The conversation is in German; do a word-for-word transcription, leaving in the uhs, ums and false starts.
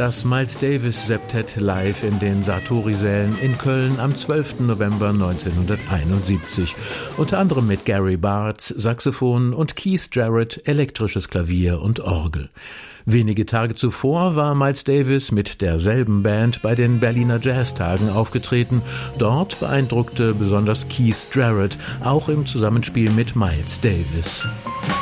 Das Miles Davis Septett live in den Sartori-Sälen in Köln am zwölften November neunzehnhunderteinundsiebzig. Unter anderem mit Gary Bartz, Saxophon und Keith Jarrett, elektrisches Klavier und Orgel. Wenige Tage zuvor war Miles Davis mit derselben Band bei den Berliner Jazztagen aufgetreten. Dort beeindruckte besonders Keith Jarrett, auch im Zusammenspiel mit Miles Davis.